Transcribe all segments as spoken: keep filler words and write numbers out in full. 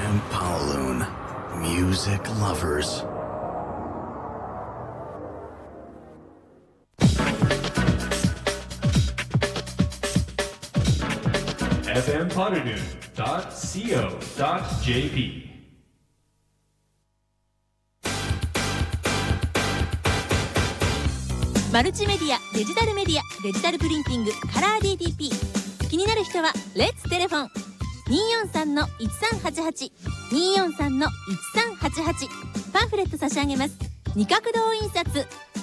M Kowloon Music Lovers エフエム パルルン ドット コー ドット ジェーピーマルチメディア、デジタルメディア、デジタルプリンティング、カラー ディーティーピー。 気になる人はレッツテレフォン にーよんさんのいちさんはちはち にーよんさんのいちさんはちはち。パンフレット差し上げます。二角堂印刷。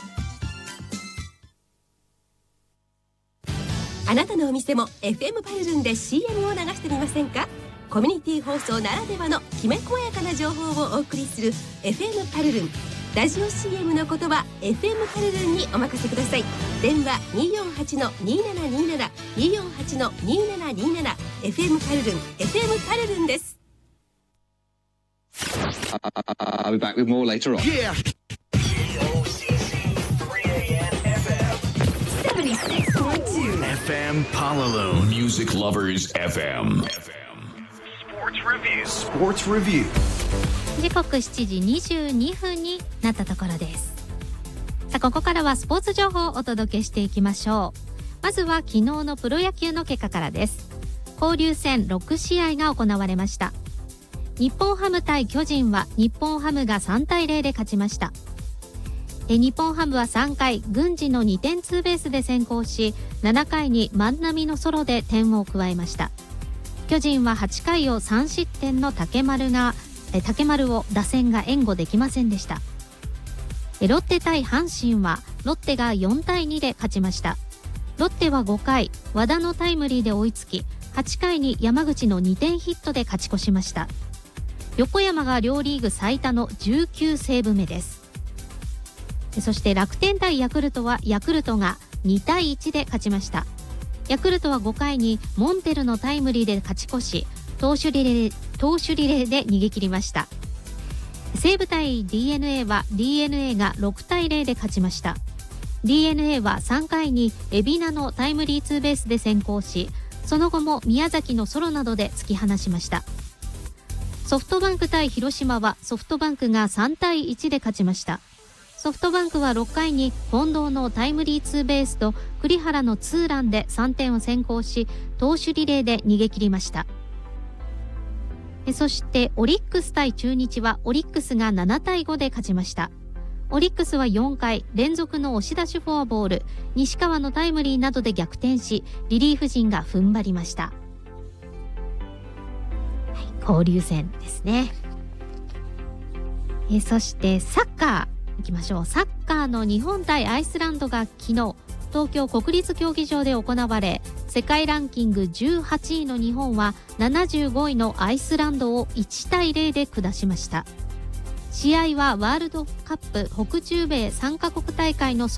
あなたのお店も エフエム パルルンで シーエム を流してみませんか？コミュニティ放送ならではのきめ細やかな情報をお送りする エフエム パルルン。ラジオ シーエム のことは エフエム パルルンにお任せください。電話 にーよんはちのにーななにーなな にーよんはちのにーななにーなな エフエム パルルン エフエム パルルンです。 I'll be back with more later on. Yeah. seventy-six point two エフエム Kowloon Music Lovers エフエム. Sports Review Sports Review 時刻しちじにじゅうにふんになったところです。さあ、ここからはスポーツ情報をお届けしていきましょう。まずは昨日のプロ野球の結果からです。交流戦ろくしあいが行われました。日本ハム対巨人は日本ハムがさんたいゼロで勝ちました。え日本ハムはさんかい、郡司のにてんツーベースで先行し、ななかいに万波のソロで点を加えました。巨人ははちかいをさんしってんの竹丸がえ竹丸を打線が援護できませんでした。えロッテ対阪神はロッテがよんたいにで勝ちました。ロッテはごかい、和田のタイムリーで追いつき、はちかいに山口のにてんヒットで勝ち越しました。横山が両リーグ最多のじゅうきゅうセーブ目です。そして楽天対ヤクルトはヤクルトがにたいいちで勝ちました。ヤクルトはごかいにモンテルのタイムリーで勝ち越し、投手リレー、投手リレーで逃げ切りました。西武対 ディーエヌエー は ディーエヌエー がろくたいゼロで勝ちました。 ディーエヌエー はさんかいに海老名のタイムリーツーベースで先行し、その後も宮崎のソロなどで突き放しました。ソフトバンク対広島はソフトバンクがさんたいいちで勝ちました。ソフトバンクはろっかいに近藤のタイムリーツーベースと栗原のツーランでさんてんを先行し、投手リレーで逃げ切りました。そしてオリックス対中日はオリックスがななたいごで勝ちました。オリックスはよんかい連続の押し出しフォアボール、西川のタイムリーなどで逆転し、リリーフ陣が踏ん張りました。はい、交流戦ですね。えそしてサッカーいきましょう。サッカーの日本対アイスランドが昨日東京国立競技場で行われ、世界ランキングじゅうはちいの日本はななじゅうごいのアイスランドをいちたいゼロで下しました。試合はワールドカップ北中米さんかこく大会の